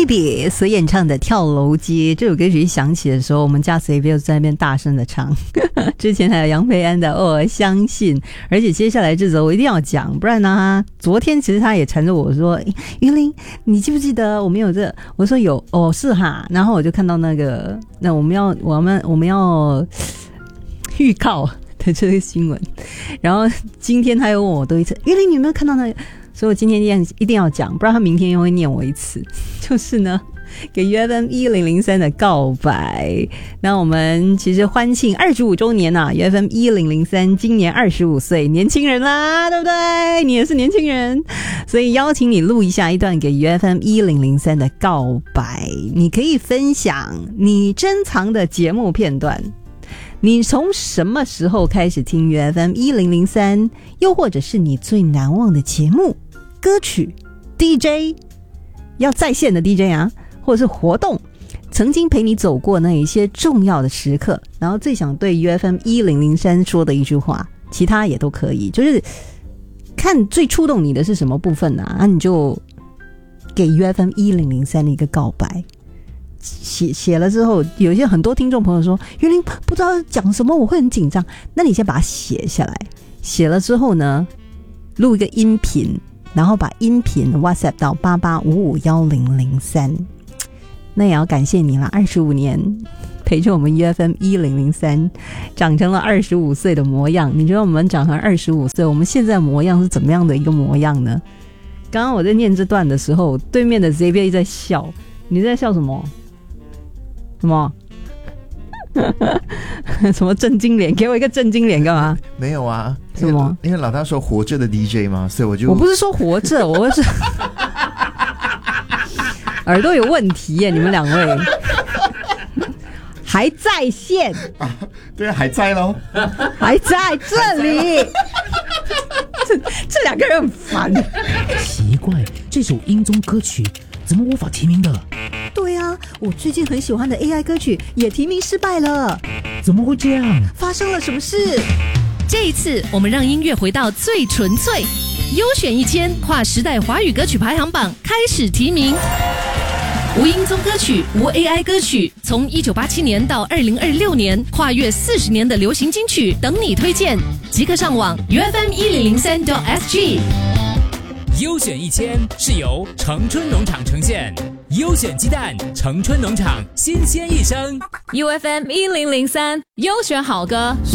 Baby 所演唱的《跳楼机》这首歌曲一响起的时候，我们家 C 就在那边大声的唱。之前还有杨培安的《我相信》，而且接下来这首我一定要讲，不然呢，昨天其实他也缠着我说：“云林，你记不记得我们有这？”我说有，哦是哈。然后我就看到那我们要预告的这个新闻，然后今天他又问我多一次：“云林，你有没有看到那个？”所以我今天一定要讲，不然他明天又会念我一次。就是呢，给 UFM1003 的告白。那我们其实欢庆25周年啊 ，UFM1003 今年25岁，年轻人啦，对不对？你也是年轻人，所以邀请你录一下一段给 UFM1003 的告白。你可以分享你珍藏的节目片段。你从什么时候开始听 UFM1003？ 又或者是你最难忘的节目、歌曲、DJ， 要在线的 DJ 啊，或者是活动，曾经陪你走过那一些重要的时刻，然后最想对 UFM1003 说的一句话，其他也都可以，就是看最触动你的是什么部分啊，那你就给 UFM1003 的一个告白。写了之后，有一些很多听众朋友说云林不知道讲什么，我会很紧张。那你先把它写下来，写了之后呢，录一个音频，然后把音频 WhatsApp 到88551003。那也要感谢你啦，25年陪着我们 UFM1003 长成了25岁的模样。你觉得我们长成25岁，我们现在模样是怎么样的一个模样呢？刚刚我在念这段的时候，对面的 Xavier 在笑。你在笑什么？什么？什么震惊脸？给我一个震惊脸干嘛？ 没有啊。 什么？ 因为老大说活着的 DJ 嘛，所以我不是说活着，我是耳朵有问题耶！你们两位还在线啊？对啊，还在咯， 还在这里。这两个人很烦。 奇怪，这首音综歌曲怎么无法提名的？ 对啊，我最近很喜欢的 AI 歌曲也提名失败了。 怎么会这样？ 发生了什么事？ 这一次我们让音乐回到最纯粹，优选1000跨时代华语歌曲排行榜开始提名。无音综歌曲，无 AI 歌曲，从1987年到2026年，跨越40年的流行金曲等你推荐，即刻上网 UFM1003.SG。 优选1000是由城春农场呈现，优选鸡蛋，城春农场新鲜一生。 UFM1003 优选好歌。